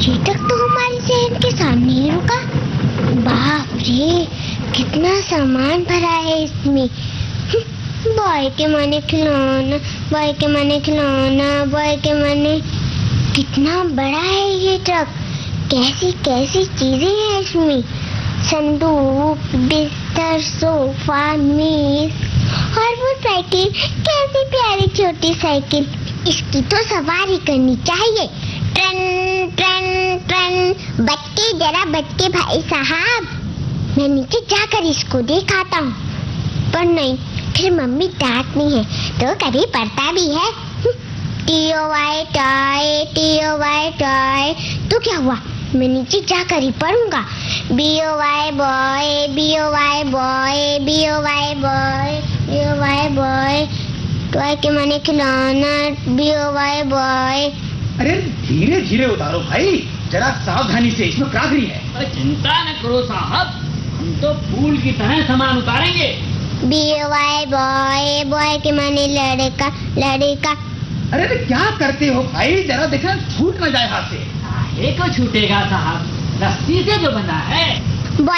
अभी तक तो हमारे शहर के सामने ही रुका। बाप रे, कितना सामान भरा है इसमें। बॉय के माने खिलौना, बॉय के माने खिलौना, बॉय के माने। कितना बड़ा है ये ट्रक, कैसी कैसी चीजें हैं इसमें। संदूक, बिस्तर, सोफा, मेज और वो साइकिल, कैसी प्यारी छोटी साइकिल। इसकी तो सवारी करनी चाहिए। Turn turn turn. बच्चे जरा बच्चे भाई साहब, मैं नीचे जाकर इसको दिखाता हूँ। पर नहीं, फिर मम्मी डांटनी है तो कभी पढ़ता भी है। TOY toy, TOY toy. तो क्या हुआ, मैं नीचे जाकर ही पढ़ूंगा। BOY boy, BOY boy, BOY boy, BOY boy. Toy के माने खिलौना, BOY बॉय। अरे धीरे धीरे उतारो भाई, जरा सावधानी से, इसमें कागरी है। अरे चिंता न करो साहब, हम तो फूल की तरह सामान उतारेंगे। BOY बॉय, बॉय के माने लड़का, लड़का। अरे क्या करते हो भाई, जरा देखना छूट न जाए हाथ से। काहे को छूटेगा साहब, रस्सी से जो बंधा है।